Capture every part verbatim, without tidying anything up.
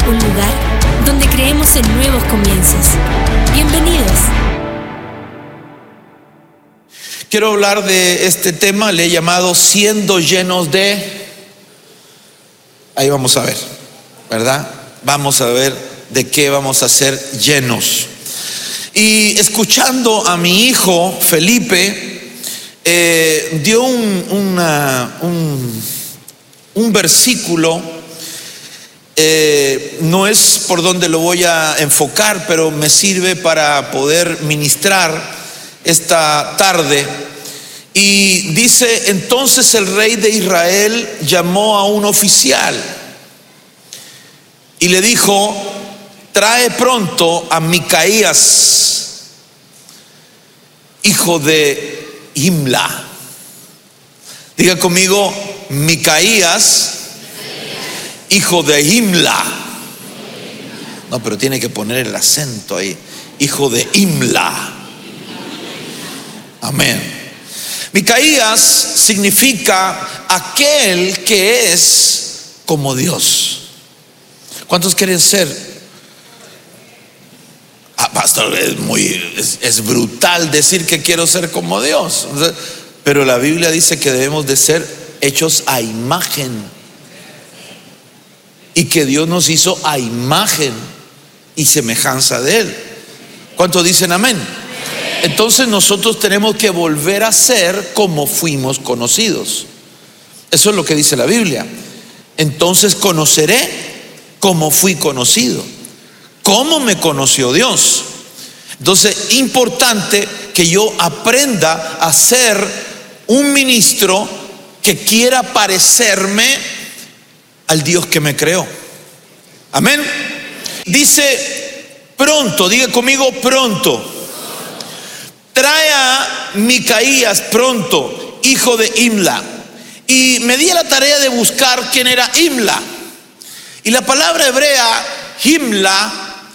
un lugar donde creemos en nuevos comienzos. Bienvenidos. Quiero hablar de este tema, le he llamado siendo llenos de... Ahí vamos a ver, ¿verdad? Vamos a ver de qué vamos a ser llenos. Y escuchando a mi hijo Felipe, eh, dio un, una, un, un versículo, eh, no es por donde lo voy a enfocar, pero me sirve para poder ministrar esta tarde. Y dice: entonces el rey de Israel llamó a un oficial y le dijo: trae pronto a Micaías, hijo de Imla. Diga conmigo: Micaías, hijo de Imla. No, pero tiene que poner el acento ahí. Hijo de Imla. Amén. Micaías significa aquel que es como Dios. ¿Cuántos quieren ser? Ah, pastor, es muy es, es brutal decir que quiero ser como Dios. Pero la Biblia dice que debemos de ser hechos a imagen, y que Dios nos hizo a imagen y semejanza de Él. ¿Cuántos dicen amén? Entonces nosotros tenemos que volver a ser como fuimos conocidos. Eso es lo que dice la Biblia. Entonces conoceré como fui conocido. ¿Cómo me conoció Dios? Entonces, importante que yo aprenda a ser un ministro que quiera parecerme al Dios que me creó. Amén. Dice pronto, diga conmigo pronto. Trae a Micaías pronto, hijo de Imla. Y me di a la tarea de buscar quién era Imla. Y la palabra hebrea Imla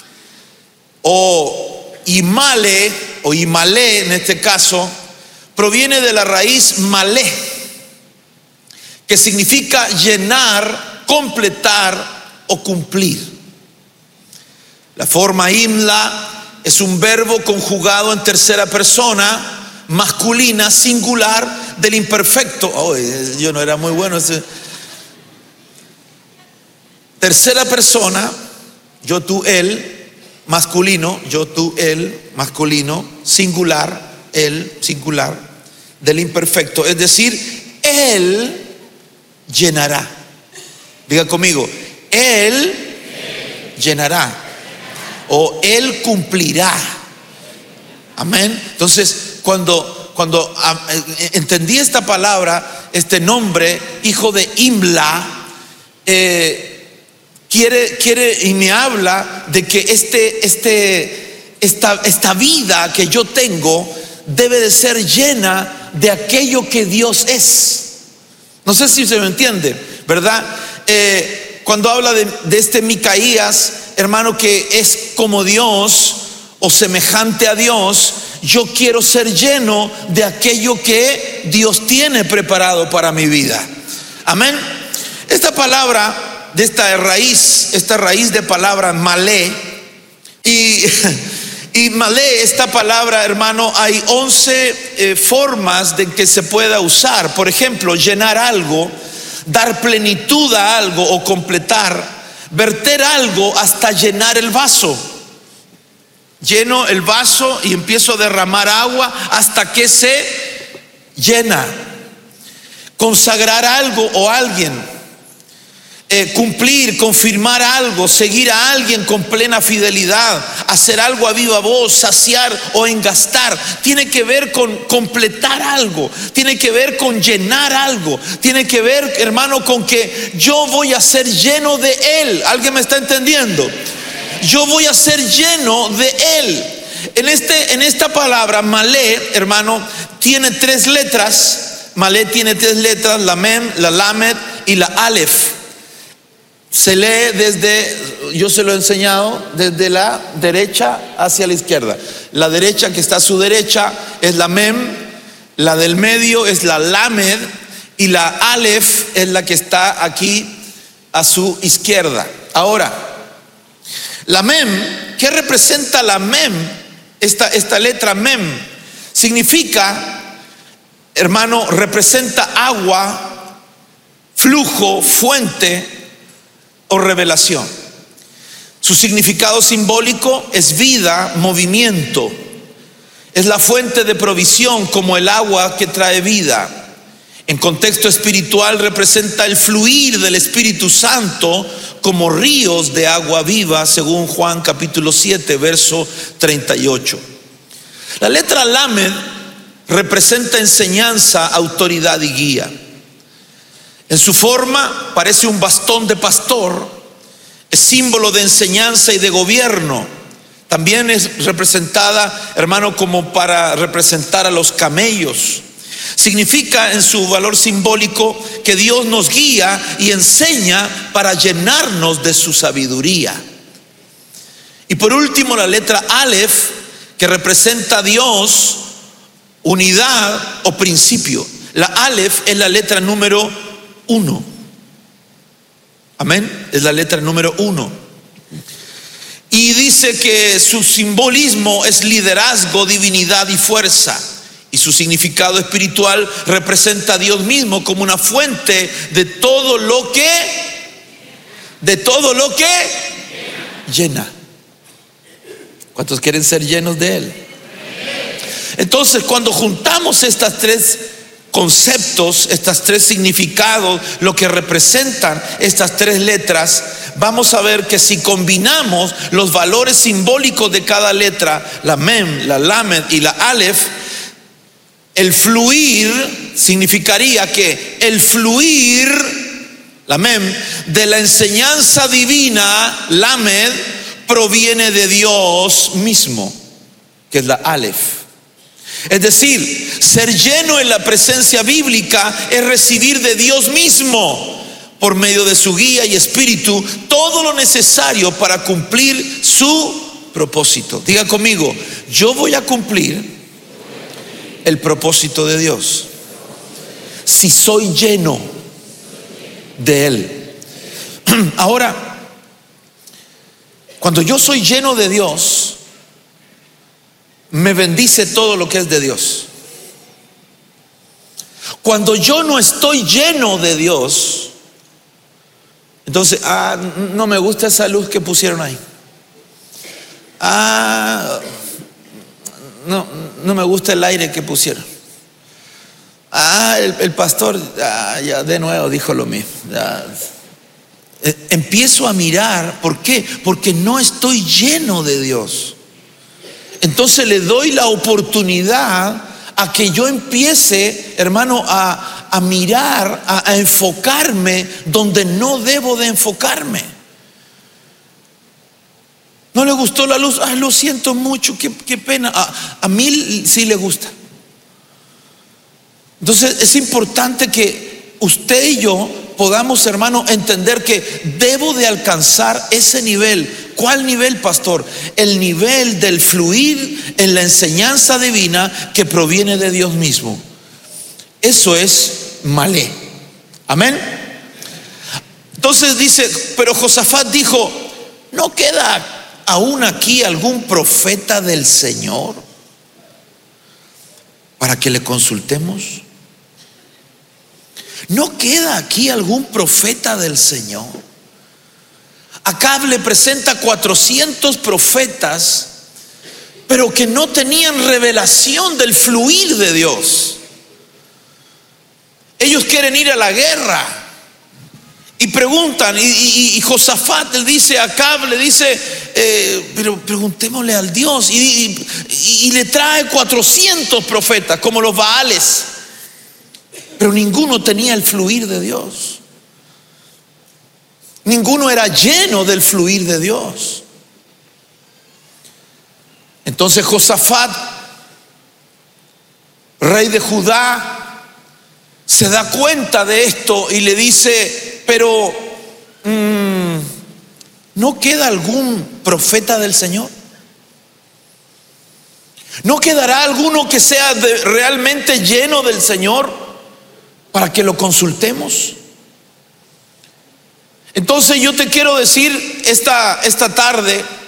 o Imale o Imale en este caso proviene de la raíz malé, que significa llenar, completar o cumplir. La forma Imla es un verbo conjugado en tercera persona masculina singular del imperfecto. Oh, yo no era muy bueno ese. Tercera persona, yo, tú, él, masculino, yo, tú, él, masculino, singular, él, singular, del imperfecto. Es decir, él llenará. Diga conmigo: él llenará. O él cumplirá. Amén. Entonces, cuando, cuando eh, entendí esta palabra, este nombre, hijo de Imla, eh, quiere, quiere y me habla de que este, este, esta, esta vida que yo tengo debe de ser llena de aquello que Dios es. No sé si se me entiende, ¿verdad? Eh, Cuando habla de, de este Micaías, hermano, que es como Dios o semejante a Dios, yo quiero ser lleno de aquello que Dios tiene preparado para mi vida. Amén. Esta palabra, de esta raíz, esta raíz de palabra malé, y, y malé, esta palabra, hermano, hay once eh, formas de que se pueda usar. Por ejemplo, llenar algo, dar plenitud a algo o completar, verter algo hasta llenar el vaso. Lleno el vaso y empiezo a derramar agua hasta que se llena. Consagrar algo o alguien. Eh, cumplir, confirmar algo, seguir a alguien con plena fidelidad, hacer algo a viva voz, saciar o engastar. Tiene que ver con completar algo, tiene que ver con llenar algo, tiene que ver, hermano, con que yo voy a ser lleno de Él. ¿Alguien me está entendiendo? Yo voy a ser lleno de Él. En, este, en esta palabra, malé, hermano, tiene tres letras. Malé tiene tres letras: la mem, la lamed y la alef. Se lee desde, yo se lo he enseñado, desde la derecha hacia la izquierda. La derecha que está a su derecha es la mem, la del medio es la lamed y la alef es la que está aquí a su izquierda. Ahora, La mem, ¿qué representa la mem? Esta, esta letra mem significa, hermano, representa agua, flujo, fuente o revelación. Su significado simbólico es vida, movimiento. Es la fuente de provisión como el agua que trae vida. En contexto espiritual representa el fluir del Espíritu Santo como ríos de agua viva, según Juan capítulo siete, verso treinta y ocho. La letra Lamed representa enseñanza, autoridad y guía. En su forma parece un bastón de pastor, es símbolo de enseñanza y de gobierno. También es representada, hermano, como para representar a los camellos. Significa en su valor simbólico que Dios nos guía y enseña para llenarnos de su sabiduría. Y por último, la letra Aleph, que representa a Dios, unidad o principio. La Aleph es la letra número uno. Amén. Es la letra número uno. Y dice que su simbolismo es liderazgo, divinidad y fuerza. Y su significado espiritual representa a Dios mismo como una fuente de todo lo que, de todo lo que llena. ¿Cuántos quieren ser llenos de Él? Entonces, cuando juntamos estas tres conceptos, estos tres significados, lo que representan estas tres letras, vamos a ver que si combinamos los valores simbólicos de cada letra, la mem, la lamed y la aleph, el fluir significaría que el fluir, la mem, de la enseñanza divina, lamed, proviene de Dios mismo, que es la aleph. Es decir, ser lleno en la presencia bíblica es recibir de Dios mismo, por medio de su guía y espíritu, todo lo necesario para cumplir su propósito. Diga conmigo, yo voy a cumplir el propósito de Dios si soy lleno de Él. Ahora, cuando yo soy lleno de Dios, me bendice todo lo que es de Dios. Cuando yo no estoy lleno de Dios, entonces, ah, no me gusta esa luz que pusieron ahí. Ah, no, no me gusta el aire que pusieron. Ah, el, el pastor, ah, ya de nuevo dijo lo mismo. Ya. Empiezo a mirar, ¿por qué? Porque no estoy lleno de Dios. Entonces le doy la oportunidad a que yo empiece, hermano, a, a mirar, a, a enfocarme donde no debo de enfocarme. ¿No le gustó la luz? Ay, lo siento mucho, qué, qué pena. A, a mí sí le gusta. Entonces es importante que usted y yo podamos, hermano, entender que debo de alcanzar ese nivel. ¿Cuál nivel, pastor? El nivel del fluir en la enseñanza divina que proviene de Dios mismo. Eso es malé. Amén. Entonces dice, pero Josafat dijo, ¿no queda aún aquí algún profeta del Señor para que le consultemos? ¿No queda aquí algún profeta del Señor? Acab le presenta cuatrocientos profetas, pero que no tenían revelación del fluir de Dios. Ellos quieren ir a la guerra y preguntan, y, y, y Josafat le dice a Acab, le dice, eh, pero preguntémosle al Dios, y, y, y le trae cuatrocientos profetas, como los Baales, pero ninguno tenía el fluir de Dios. Ninguno era lleno del fluir de Dios. Entonces Josafat, rey de Judá, se da cuenta de esto y le dice, pero mmm, ¿no queda algún profeta del Señor? ¿No quedará alguno que sea de, realmente lleno del Señor para que lo consultemos? Entonces yo te quiero decir esta, esta tarde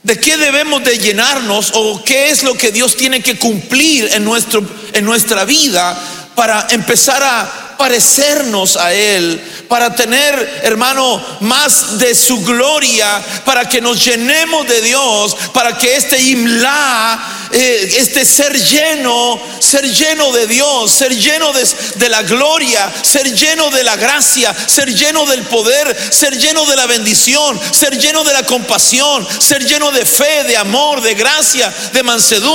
¿De qué debemos de llenarnos o qué es lo que Dios tiene que cumplir en, nuestro, en nuestra vida para empezar a parecernos a Él, para tener, hermano, más de su gloria, para que nos llenemos de Dios, para que este imla, eh, este ser lleno, ser lleno de Dios, ser lleno de, de la gloria, ser lleno de la gracia, ser lleno del poder, ser lleno de la bendición, ser lleno de la compasión, ser lleno de fe, de amor, de gracia, de mansedumbre,